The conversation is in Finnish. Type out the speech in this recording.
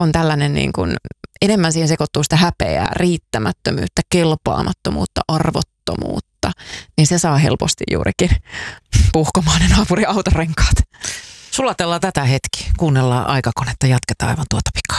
on tällainen niin kuin, enemmän siihen sekoittuu sitä häpeää, riittämättömyyttä, kelpaamattomuutta, arvottomuutta, niin se saa helposti juurikin puhkomaan ne naapurin autorenkaat. Sulatellaan tätä hetki, kuunnellaan Aikakonetta, jatketaan aivan tuota pikaa.